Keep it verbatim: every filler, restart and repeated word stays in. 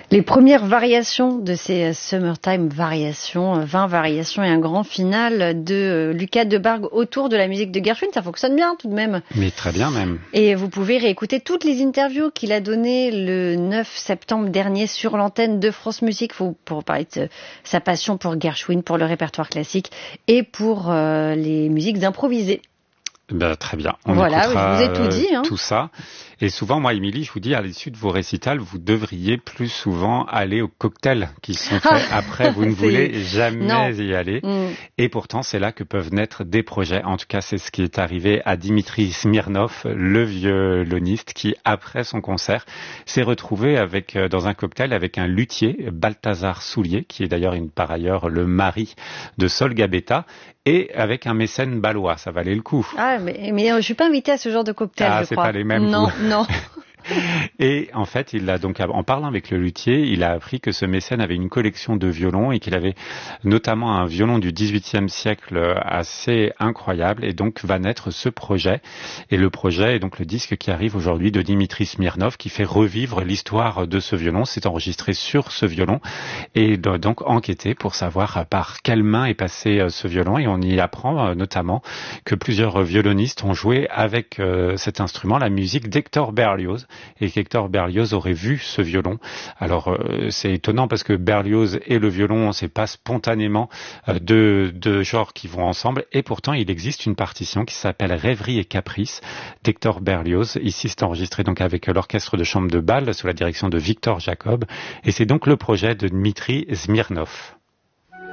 Les premières variations de ces Summertime variations, vingt variations et un grand final de Lucas Debargue autour de la musique de Gershwin, ça fonctionne bien tout de même. Mais très bien même. Et vous pouvez réécouter toutes les interviews qu'il a données le neuf septembre dernier sur l'antenne de France Musique pour parler de sa passion pour Gershwin, pour le répertoire classique et pour euh, les musiques improvisées. Ben, très bien. On voilà, écoutera je vous ai tout dit. Hein. tout ça. Et souvent, moi, Émilie, je vous dis, à l'issue de vos récitals, vous devriez plus souvent aller aux cocktails qui sont faits après. Vous ne voulez jamais non. y aller. Mm. Et pourtant, c'est là que peuvent naître des projets. En tout cas, c'est ce qui est arrivé à Dimitri Smirnov, le violoniste, qui, après son concert, s'est retrouvé avec, dans un cocktail avec un luthier, Balthazar Soulier, qui est d'ailleurs une, par ailleurs le mari de Sol Gabetta, et avec un mécène balois. Ça valait le coup. Ah, mais, mais je suis pas invitée à ce genre de cocktail, ah, je crois. Ah, c'est pas les mêmes. Non, non. Et en fait, il a donc, en parlant avec le luthier, il a appris que ce mécène avait une collection de violons et qu'il avait notamment un violon du dix-huitième siècle assez incroyable. Et donc va naître ce projet. Et le projet est donc le disque qui arrive aujourd'hui de Dimitri Smirnov qui fait revivre l'histoire de ce violon. C'est enregistré sur ce violon et donc enquêter pour savoir par quelle main est passé ce violon. Et on y apprend notamment que plusieurs violonistes ont joué avec cet instrument la musique d'Hector Berlioz. Et qu'Hector Berlioz aurait vu ce violon. Alors euh, c'est étonnant parce que Berlioz et le violon, c'est pas spontanément euh, deux, deux genres qui vont ensemble. Et pourtant, il existe une partition qui s'appelle Rêverie et Caprice d'Hector Berlioz. Ici, c'est enregistré donc avec l'orchestre de chambre de Bâle sous la direction de Victor Jacob. Et c'est donc le projet de Dmitri Smirnov.